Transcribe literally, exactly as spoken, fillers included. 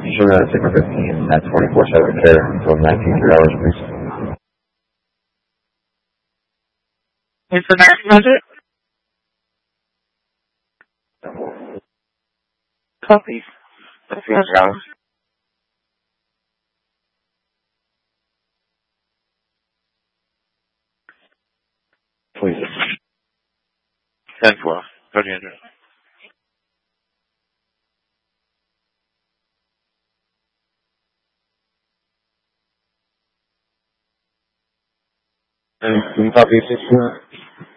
Sugar six fifteen at twenty-four seven care until nineteen three hours, please. It's for nineteen hundred? Copy. That's three hundred dollars. Please. ten twelve. thirty hundred. And can you copy six?